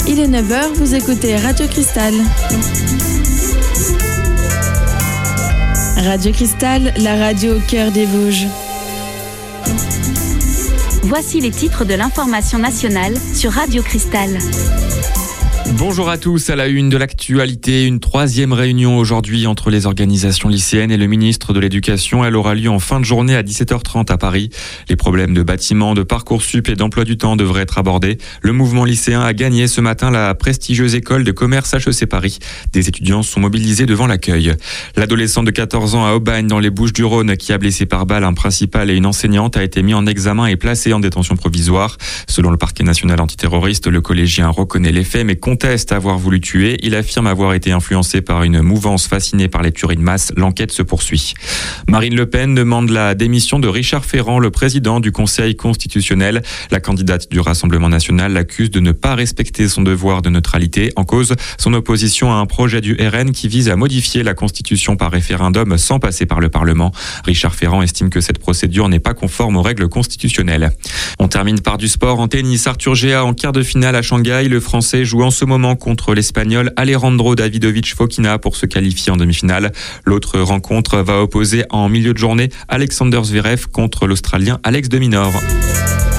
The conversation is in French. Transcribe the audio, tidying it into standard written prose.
Il est 9h, vous écoutez Radio Cristal. Radio Cristal, la radio au cœur des Vosges. Voici les titres de l'information nationale sur Radio Cristal. Bonjour à tous, à la une de l'actualité, une troisième réunion aujourd'hui entre les organisations lycéennes et le ministre de l'Éducation. Elle aura lieu en fin de journée à 17h30 à Paris. Les problèmes de bâtiments, de Parcoursup et d'emploi du temps devraient être abordés. Le mouvement lycéen a gagné ce matin la prestigieuse école de commerce HEC Paris. Des étudiants sont mobilisés devant l'accueil. L'adolescent de 14 ans à Aubagne dans les Bouches-du-Rhône qui a blessé par balle un principal et une enseignante a été mis en examen et placé en détention provisoire. Selon le parquet national antiterroriste, le collégien reconnaît les faits mais conteste avoir voulu tuer. Il affirme avoir été influencé par une mouvance fascinée par les tueries de masse. L'enquête se poursuit. Marine Le Pen demande la démission de Richard Ferrand, le président du Conseil constitutionnel. La candidate du Rassemblement national l'accuse de ne pas respecter son devoir de neutralité. En cause, son opposition à un projet du RN qui vise à modifier la Constitution par référendum sans passer par le Parlement. Richard Ferrand estime que cette procédure n'est pas conforme aux règles constitutionnelles. On termine par du sport. En tennis, Arthur Gea en quart de finale à Shanghai. Le Français joue en ce moment contre l'Espagnol Alejandro Davidovich Fokina pour se qualifier en demi-finale. L'autre rencontre va opposer en milieu de journée Alexander Zverev contre l'Australien Alex de Minaur.